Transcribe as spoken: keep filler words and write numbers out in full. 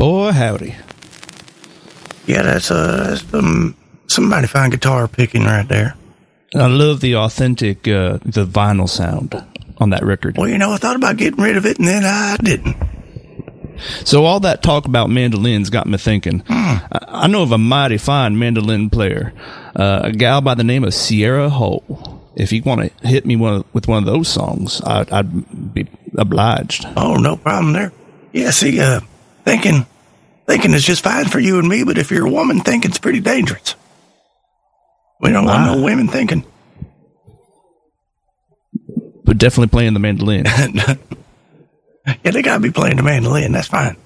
Boy, howdy. Yeah, that's, uh, that's some, some mighty fine guitar picking right there. I love the authentic, uh, the vinyl sound on that record. Well, you know, I thought about getting rid of it, and then I didn't. So all that talk about mandolins got me thinking. Hmm. I, I know of a mighty fine mandolin player, uh, a gal by the name of Sierra Hull. If you want to hit me one of, with one of those songs, I, I'd be obliged. Oh, no problem there. Yeah, see, uh, thinking, thinking is just fine for you and me, but if you're a woman, thinking's pretty dangerous. We don't Wow. want no women thinking. But definitely playing the mandolin. Yeah, they gotta be playing the mandolin. That's fine.